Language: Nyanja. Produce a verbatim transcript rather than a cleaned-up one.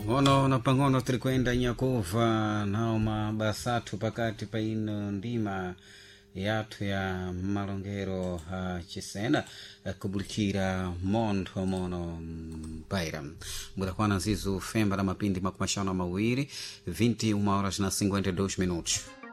Pang'ono na pang'ono tilikwenda Nyakova nao mabasatu pakati pa ino ndima yathu ya malongero uh, chisena uh, kubulikira montho mono mpaira mudakwana zizu femba na mapindi makumashano mawiri vinte e uma horas na cinquenta e dois minutos.